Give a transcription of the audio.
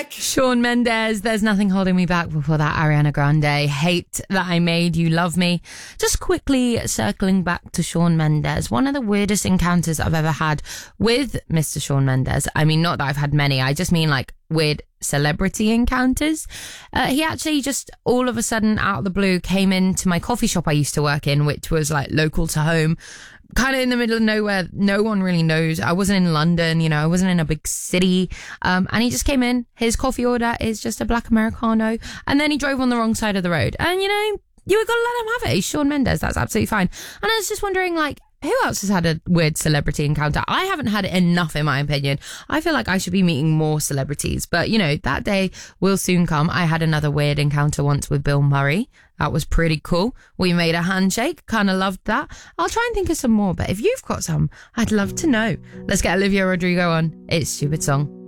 Shawn Mendes, There's Nothing Holding Me Back. Before that, Ariana Grande, Hate That I Made You Love Me. Just quickly circling back to Shawn Mendes, one of the weirdest encounters I've ever had with Mr. Shawn Mendes. I mean, not that I've had many, I just mean like weird celebrity encounters. He actually just all of a sudden out of the blue came into my coffee shop I used to work in, which was like local to home, kind of in the middle of nowhere. No one really knows. I wasn't in London, I wasn't in a big city. And he just came in. His coffee order is just a black Americano. And then he drove on the wrong side of the road. And, you were going to let him have it. He's Shawn Mendes. That's absolutely fine. And I was just wondering, who else has had a weird celebrity encounter? I haven't had enough, in my opinion. I feel like I should be meeting more celebrities. But, that day will soon come. I had another weird encounter once with Bill Murray. That was pretty cool. We made a handshake. Kind of loved that. I'll try and think of some more. But if you've got some, I'd love to know. Let's get Olivia Rodrigo on. It's Stupid Song.